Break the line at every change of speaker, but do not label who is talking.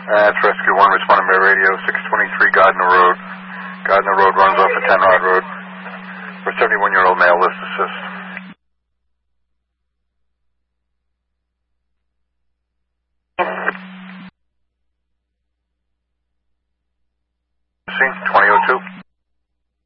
That's Rescue 1 responding by radio, 623 Gardner Road. Gardner Road runs off of 10 Rod Road. For 71-year-old male, list assist. See, 2002.